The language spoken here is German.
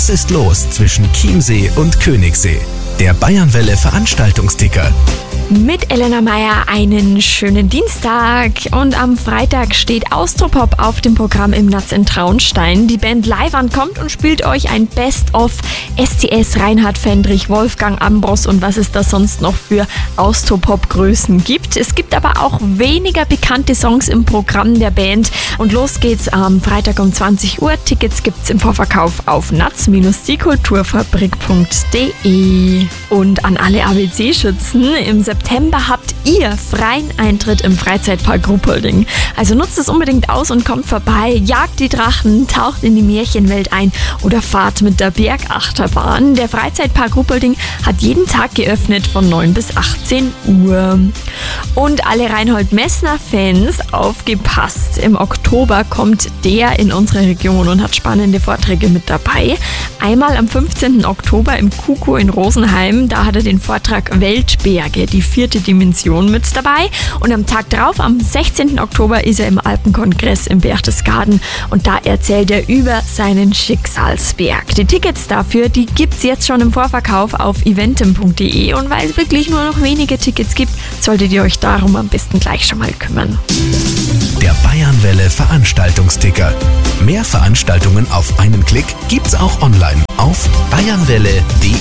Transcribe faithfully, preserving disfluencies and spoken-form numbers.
Was ist los zwischen Chiemsee und Königssee? Der Bayernwelle Veranstaltungsticker. Mit Elena Meyer einen schönen Dienstag. Und am Freitag steht Austropop auf dem Programm im Natz in Traunstein. Die Band live ankommt und spielt euch ein Best-of S T S, Reinhard Fendrich, Wolfgang Ambros und was es da sonst noch für Austropop-Größen gibt. Es gibt aber auch weniger bekannte Songs im Programm der Band. Und los geht's am Freitag um zwanzig Uhr. Tickets gibt's im Vorverkauf auf natz die kulturfabrik punkt de. Und an alle A B C-Schützen, im September habt ihr freien Eintritt im Freizeitpark Ruppolding. Also nutzt es unbedingt aus und kommt vorbei, jagt die Drachen, taucht in die Märchenwelt ein oder fahrt mit der Bergachterbahn. Der Freizeitpark Ruppolding hat jeden Tag geöffnet von neun bis achtzehn Uhr. Und alle Reinhold-Messner-Fans, aufgepasst! Im Oktober kommt der in unsere Region und hat spannende Vorträge mit dabei. Einmal am fünfzehnten Oktober im Kuko in Rosenheim, da hat er den Vortrag Weltberge, die vierte Dimension mit dabei. Und am Tag drauf, am sechzehnten Oktober, ist er im Alpenkongress im Berchtesgaden und da erzählt er über seinen Schicksalsberg. Die Tickets dafür, die gibt's jetzt schon im Vorverkauf auf eventim punkt de und weil es wirklich nur noch wenige Tickets gibt, solltet ihr euch darum am besten gleich schon mal kümmern. Der Bayernwelle Veranstaltungsticker. Mehr Veranstaltungen auf einen Klick gibt's auch online auf bayernwelle punkt de.